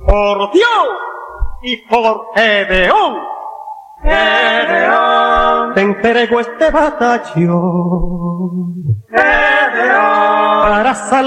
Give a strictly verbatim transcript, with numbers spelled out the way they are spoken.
por Dios y por Gedeón. Gedeón, te entrego este batallón Gedeón, para salvar